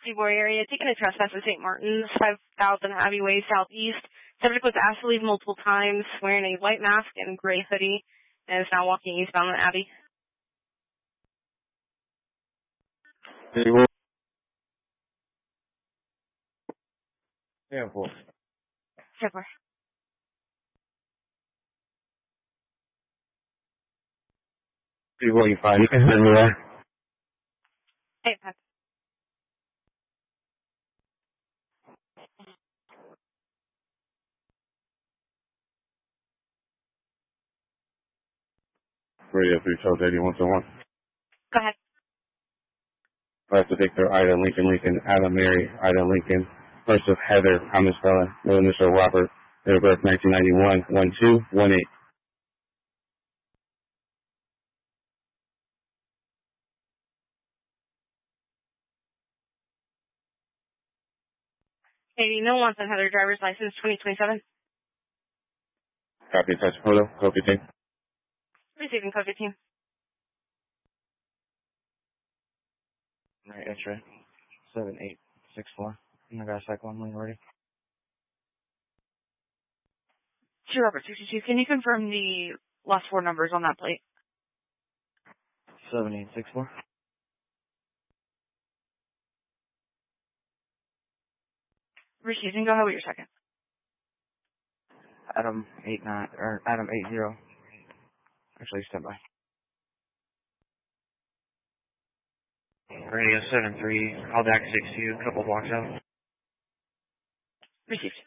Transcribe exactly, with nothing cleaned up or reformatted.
Seaboard area, taking a trespass at Saint Martin's, five thousand Abbey Way Southeast. Subject was asked to leave multiple times, wearing a white mask and gray hoodie, and is now walking eastbound on Abbey. Yeah, four. ten four. three forty-five, you can send me that. Hey, Pat. Radio three twelve eighty-one to one. Go ahead. Last Victor, Ida Lincoln, Lincoln, Adam Mary, Ida Lincoln. First of Heather, Thomas Bella, middle initial Robert, date of birth nineteen ninety-one, one two one eight. Katie, no wants on Heather driver's license, twenty twenty-seven. Copy, touch photo, code fifteen. Receiving code fifteen. Right, that's right. Seven eight six four. I got a cycle on when you're ready. Two Robert sixty-two. Can you confirm the last four numbers on that plate? Seven eight six four. Receiving. Go ahead with your second. Adam eight nine or Adam eight zero. Actually, stand by. Radio seven three. Call back six two. Couple blocks out. Received.